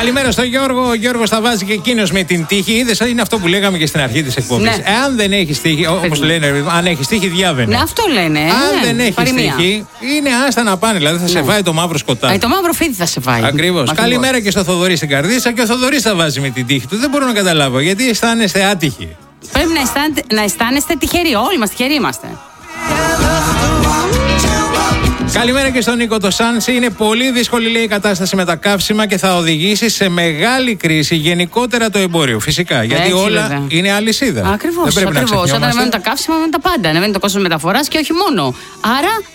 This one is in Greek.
Καλημέρα στον Γιώργο. Ο Γιώργος τα βάζει και εκείνος με την τύχη. Είδες, είναι αυτό που λέγαμε και στην αρχή της εκπομπής. Ναι. Εάν δεν έχεις τύχη, όπως λένε, αν έχεις τύχη, διάβαινε. Ναι, αυτό λένε. Αν δεν έχεις τύχη, είναι άστα να πάνε. Δηλαδή θα σε φάει το μαύρο σκοτάδι. Το μαύρο φίδι θα σε φάει. Ακριβώς. Καλημέρα και στο Θοδωρή στην Καρδίτσα. Και ο Θοδωρής τα βάζει με την τύχη του. Δεν μπορώ να καταλάβω γιατί αισθάνεστε άτυχοι. Πρέπει να αισθάνεστε τυχεροί. Όλοι μας τυχεροί είμαστε. Καλημέρα και στον Νίκο το Σάντσι. Είναι πολύ δύσκολη, λέει, η κατάσταση με τα καύσιμα και θα οδηγήσει σε μεγάλη κρίση γενικότερα το εμπόριο. Φυσικά. Γιατί έτσι, όλα βέβαια. είναι αλυσίδα. Ακριβώς. Όταν ανεβαίνουν τα καύσιμα, ανεβαίνουν τα πάντα. Ανεβαίνει το κόστος μεταφοράς και όχι μόνο. Άρα